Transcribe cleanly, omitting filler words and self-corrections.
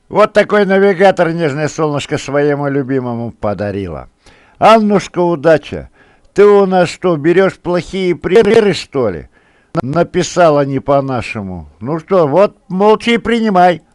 Вот такой навигатор нежное солнышко своему любимому подарила. Аннушка, удача, ты у нас что, берешь плохие примеры, что ли? Написала не по-нашему. Ну что, вот молча и принимай.